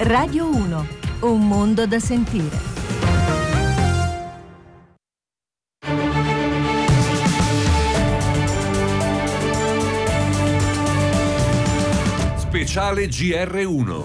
Radio 1, un mondo da sentire. Speciale GR1.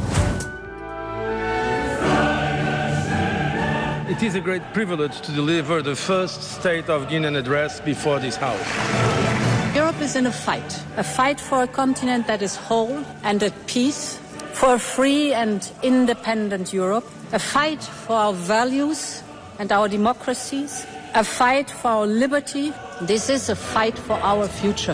It is a great privilege to deliver the first State of the Union address before this House. Europe is in a fight for a continent that is whole and at peace, for a free and independent Europe, a fight for our values and our democracies, a fight for our liberty. This is a fight for our future.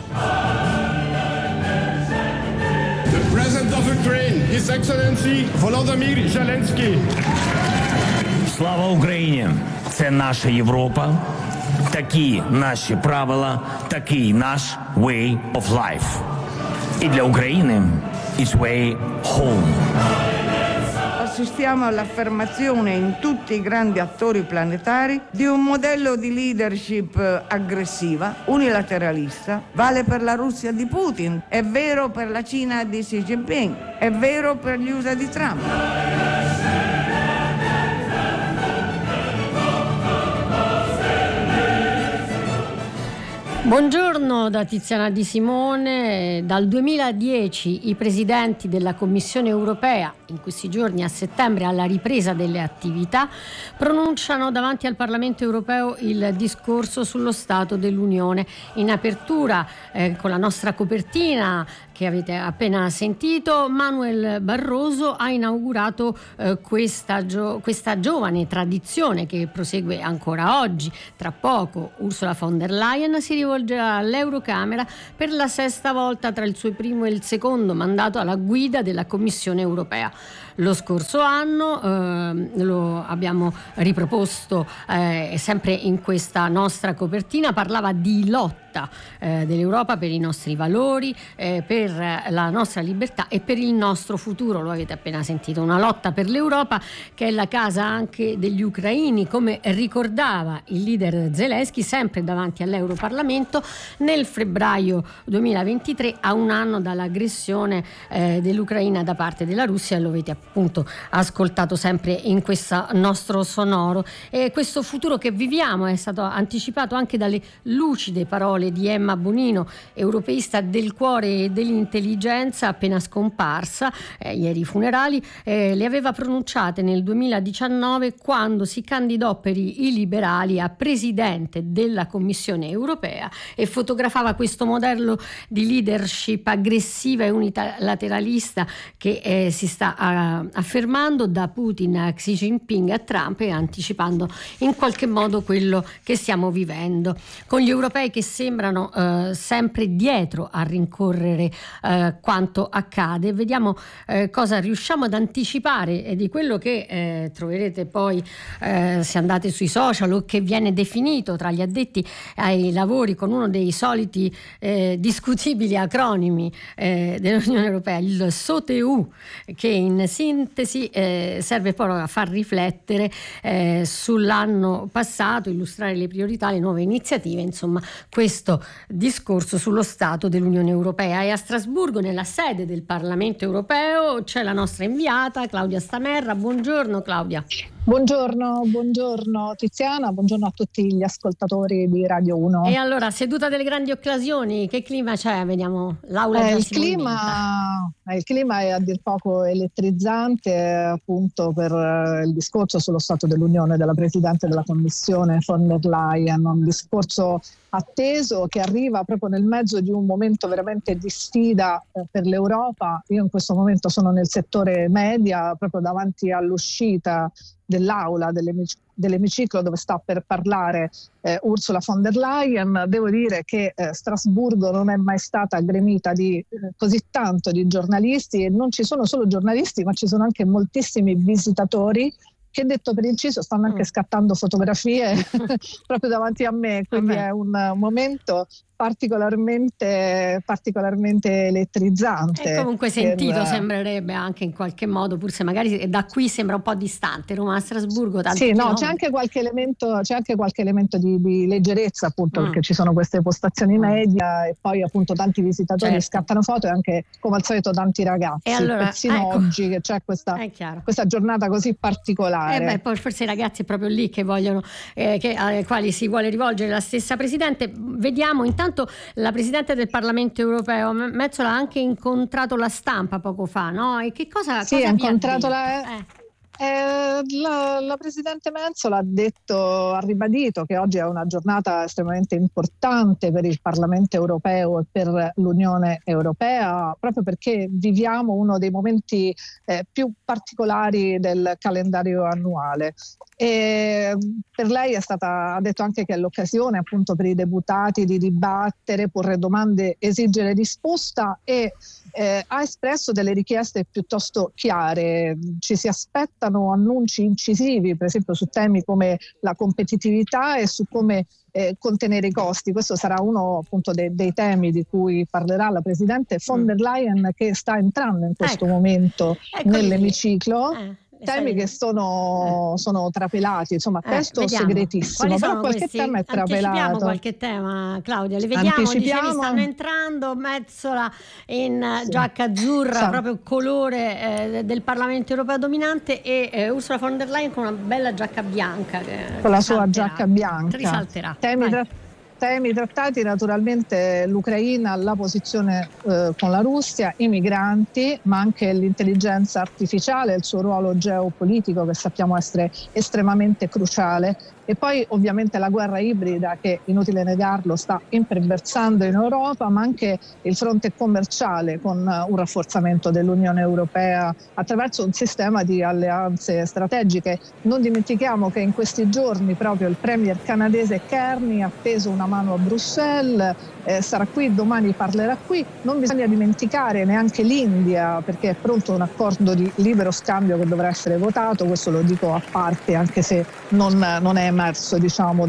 The President of Ukraine, His Excellency Volodymyr Zelensky. Слава Україні! Це наша Європа. Такі наші правила, такий наш way of life. І для України it's way home. Assistiamo all'affermazione in tutti i grandi attori planetari di un modello di leadership aggressiva, unilateralista. Vale per la Russia di Putin, è vero per la Cina di Xi Jinping, è vero per gli USA di Trump. Buongiorno da Tiziana Di Simone. Dal 2010 i presidenti della Commissione europea, in questi giorni a settembre alla ripresa delle attività, pronunciano davanti al Parlamento europeo il discorso sullo Stato dell'Unione. In apertura, con la nostra copertina che avete appena sentito, Manuel Barroso ha inaugurato questa giovane tradizione che prosegue ancora oggi. Tra poco Ursula von der Leyen si rivolgerà all'Eurocamera per la sesta volta tra il suo primo e il secondo mandato alla guida della Commissione europea. Lo scorso anno lo abbiamo riproposto sempre in questa nostra copertina, parlava di lotta dell'Europa per i nostri valori, per la nostra libertà e per il nostro futuro. Lo avete appena sentito, una lotta per l'Europa che è la casa anche degli ucraini, come ricordava il leader Zelensky sempre davanti all'Europarlamento nel febbraio 2023, a un anno dall'aggressione dell'Ucraina da parte della Russia. Lo avete appunto ascoltato sempre in questo nostro sonoro. E questo futuro che viviamo è stato anticipato anche dalle lucide parole di Emma Bonino, europeista del cuore e dell'intelligenza, appena scomparsa ieri ai funerali. Le aveva pronunciate nel 2019 quando si candidò per i liberali a presidente della Commissione europea e fotografava questo modello di leadership aggressiva e unilateralista che si sta affermando da Putin a Xi Jinping a Trump, e anticipando in qualche modo quello che stiamo vivendo, con gli europei che sembrano sempre dietro a rincorrere quanto accade. Vediamo cosa riusciamo ad anticipare di quello che troverete poi se andate sui social, o che viene definito tra gli addetti ai lavori con uno dei soliti discutibili acronimi dell'Unione Europea, il SOTEU, che in sintesi serve proprio a far riflettere sull'anno passato, illustrare le priorità, le nuove iniziative, insomma questo discorso sullo Stato dell'Unione Europea. E a Strasburgo, nella sede del Parlamento Europeo, c'è la nostra inviata Claudia Stamerra. Buongiorno Claudia. Buongiorno Tiziana, buongiorno a tutti gli ascoltatori di Radio 1. E allora, seduta delle grandi occasioni, che clima c'è? Vediamo, l'aula già il clima è a dir poco elettrizzante, appunto per il discorso sullo Stato dell'Unione della Presidente della Commissione von der Leyen, un discorso atteso che arriva proprio nel mezzo di un momento veramente di sfida per l'Europa. Io in questo momento sono nel settore media, proprio davanti all'uscita dell'aula dell'emiciclo dove sta per parlare Ursula von der Leyen. Devo dire che Strasburgo non è mai stata gremita di così tanto di giornalisti, e non ci sono solo giornalisti, ma ci sono anche moltissimi visitatori che, detto per inciso, stanno anche scattando fotografie proprio davanti a me, quindi è un momento particolarmente elettrizzante. E comunque sentito sembrerebbe anche in qualche modo, pur se magari da qui sembra un po' distante, Roma a Strasburgo. Sì, no, c'è anche qualche elemento di leggerezza, appunto, perché ci sono queste postazioni media e poi appunto tanti visitatori scattano foto e anche come al solito tanti ragazzi. E allora, persino oggi che c'è questa giornata così particolare. Poi forse i ragazzi è proprio lì che vogliono, ai quali si vuole rivolgere la stessa Presidente. Vediamo intanto la Presidente del Parlamento Europeo, Metsola, ha anche incontrato la stampa poco fa, no? E che cosa ha incontrato la Presidente Metsola ha ribadito che oggi è una giornata estremamente importante per il Parlamento europeo e per l'Unione Europea, proprio perché viviamo uno dei momenti più particolari del calendario annuale. E per lei ha detto anche che è l'occasione appunto per i deputati di dibattere, porre domande, esigere risposta e ha espresso delle richieste piuttosto chiare. Ci si aspettano annunci incisivi, per esempio su temi come la competitività e su come contenere i costi. Questo sarà uno appunto dei temi di cui parlerà la Presidente von der Leyen, che sta entrando in questo momento nell'emiciclo. Temi che sono trapelati, insomma, testo segretissimo. Però qualche tema è trapelato. Anticipiamo qualche tema, Claudia, le vediamo, dicevi, stanno entrando. Metsola in giacca azzurra, proprio colore del Parlamento europeo dominante, e Ursula von der Leyen con una bella giacca bianca. Con la sua giacca bianca. Risalterà. Temi trattati naturalmente: l'Ucraina, la posizione con la Russia, i migranti, ma anche l'intelligenza artificiale, il suo ruolo geopolitico che sappiamo essere estremamente cruciale, e poi ovviamente la guerra ibrida che, inutile negarlo, sta imperversando in Europa, ma anche il fronte commerciale con un rafforzamento dell'Unione Europea attraverso un sistema di alleanze strategiche. Non dimentichiamo che in questi giorni proprio il premier canadese Carney ha teso una mano a Bruxelles, sarà qui, domani parlerà qui. Non bisogna dimenticare neanche l'India, perché è pronto un accordo di libero scambio che dovrà essere votato. Questo lo dico a parte, anche se non è emerso, diciamo,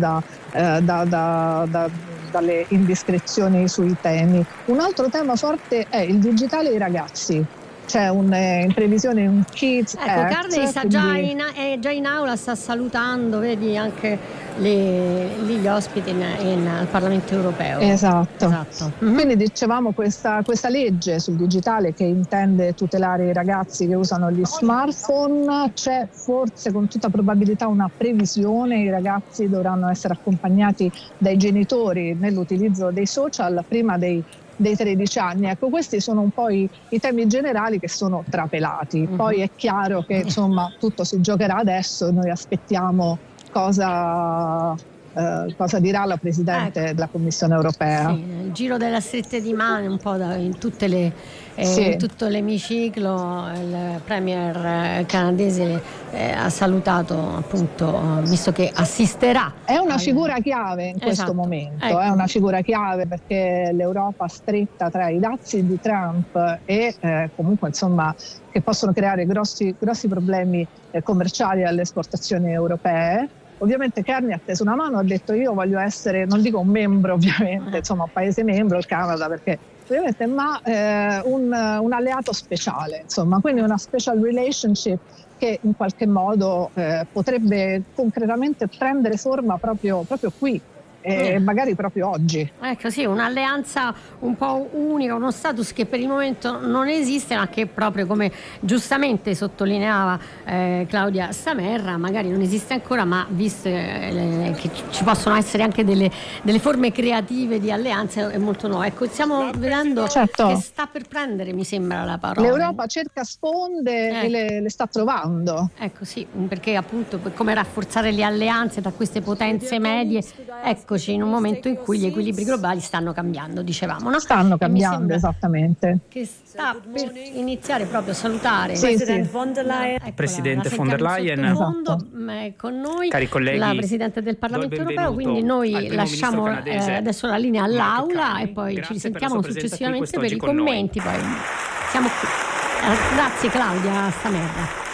dalle indiscrezioni sui temi. Un altro tema forte è il digitale e i ragazzi. C'è in previsione un Kids Act. Carney è già in aula, sta salutando, vedi, anche gli ospiti al Parlamento europeo. Esatto. Quindi dicevamo questa legge sul digitale che intende tutelare i ragazzi che usano gli smartphone. C'è forse con tutta probabilità una previsione: i ragazzi dovranno essere accompagnati dai genitori nell'utilizzo dei social prima dei 13 anni. Ecco, questi sono un po' i temi generali che sono trapelati. Poi è chiaro che insomma tutto si giocherà adesso, noi aspettiamo cosa dirà la Presidente della Commissione europea. Il giro della strette di mano un po' in tutto l'emiciclo. Il premier canadese ha salutato, appunto, visto che assisterà. È una figura chiave in questo momento, è una figura chiave perché l'Europa stretta tra i dazi di Trump e comunque insomma che possono creare grossi problemi commerciali alle esportazioni europee. Ovviamente Carney ha teso una mano, ha detto: io voglio essere, non dico un membro ovviamente, insomma un paese membro, il Canada, perché ovviamente, ma un alleato speciale, insomma, quindi una special relationship che in qualche modo potrebbe concretamente prendere forma proprio qui. Magari proprio oggi. Ecco, sì, un'alleanza un po' unica, uno status che per il momento non esiste, ma che proprio, come giustamente sottolineava Claudia Stamerra, magari non esiste ancora, ma visto che ci possono essere anche delle forme creative di alleanze, è molto nuovo. Ecco, stiamo vedendo che sta per prendere, mi sembra, la parola. L'Europa cerca sponde e le sta trovando. Ecco, sì, perché appunto come rafforzare le alleanze tra queste potenze medie. Eccoci in un momento in cui gli equilibri globali stanno cambiando, dicevamo, no? Stanno cambiando, esattamente. Che sta per iniziare proprio a salutare von der Leyen. Presidente von der Leyen, con noi, cari colleghi, la Presidente del Parlamento europeo, quindi noi lasciamo adesso la linea all'aula e poi ci risentiamo successivamente per i commenti. Poi siamo qui. Grazie Claudia Stamerra.